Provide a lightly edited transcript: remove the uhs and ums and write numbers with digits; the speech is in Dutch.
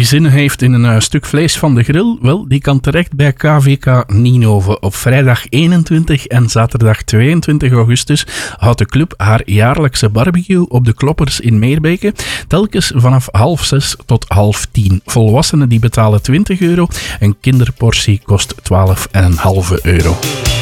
die zin heeft in een stuk vlees van de grill, wel, die kan terecht bij KVK Nienhoven. Op vrijdag 21 en zaterdag 22 augustus houdt de club haar jaarlijkse barbecue op de Kloppers in Meerbeke, telkens vanaf 5:30 tot 9:30. Volwassenen die betalen €20, een kinderportie kost €12,5.